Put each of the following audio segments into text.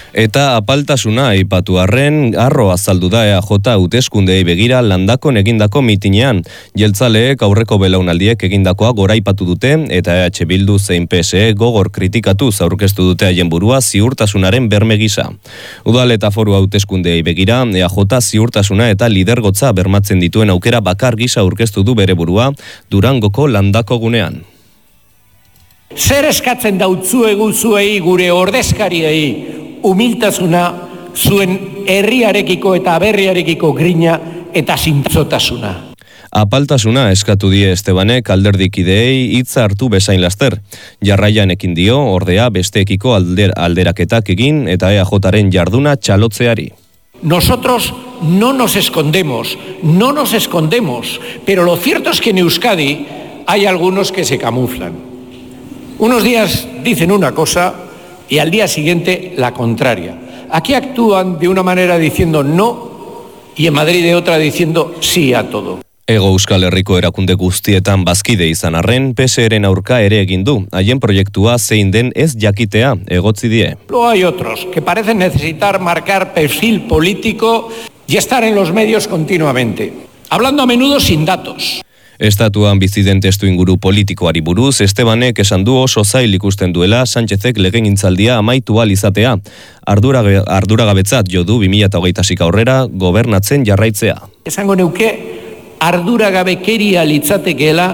Eta apaltasuna aipatu arren, harro azaldu da EAJ hauteskundei begira Landakon egindako mitinean. Jeltzaleek aurreko belaunaldiek egindakoa goraipatu dute eta EH Bildu zein PSE gogor kritikatuz aurkeztu dute haien burua ziurtasunaren berme gisa. Udal eta foru hauteskundei begira, EAJ ziurtasuna eta lidergotza bermatzen dituen aukera bakar gisa aurkeztu du bere burua Durangoko Landako gunean. Zer eskatzen dautzuegu zuei gure ordezkariei humiltasuna, zuen herriarekiko eta aberriarekiko grina eta zintzotasuna. Apaltasuna eskatu die Estebanek alderdikideei hitza hartu bezain laster. Jarraian ekin dio, ordea besteekiko alderaketak egin eta EAJaren jarduna txalotzeari. Nosotros no nos escondemos, pero lo cierto es que en Euskadi hay algunos que se camuflan. Unos días dicen una cosa y al día siguiente la contraria. Aquí actúan de una manera diciendo no y en Madrid de otra diciendo sí a todo. Hego Euskal Herriko erakunde guztietan bazkide izan arren, PSeren aurka ere egin du. Haien proiektua zein den ez jakitea, egotzi die. Luego hay otros que parecen necesitar marcar perfil político y estar en los medios continuamente, hablando a menudo sin datos. Estatuan bizi den testuinguru politikoari buruz, Estebanek esan du oso zail ikusten duela Sánchezek legegintzaldia amaitu ahal izatea. Arduragabetzat jo du 2026 aurrera gobernatzen jarraitzea. Esango neuke arduragabekeria litzatekeela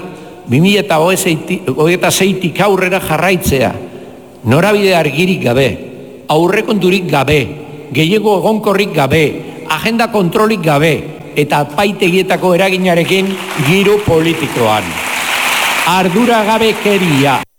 2026tik aurrera jarraitzea. Norabide argirik gabe, aurrekonturik gabe, gehiago egonkorrik gabe, agenda kontrolik gabe, eta paitegietako eraginarekin giro politikoan. Arduragabekeria.